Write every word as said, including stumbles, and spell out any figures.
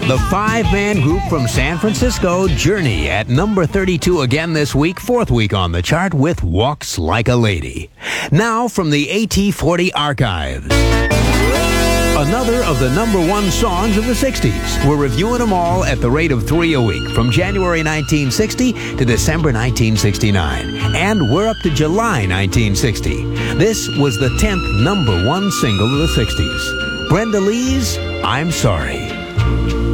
The five-man group from San Francisco, Journey, at number thirty-two again this week, fourth week on the chart with Walks Like a Lady. Now from the A T forty archives. Another of the number one songs of the sixties. We're reviewing them all at the rate of three a week, from January nineteen sixty to December nineteen sixty-nine. And we're up to July nineteen sixty. This was the tenth number one single of the sixties. Brenda Lee's I'm Sorry.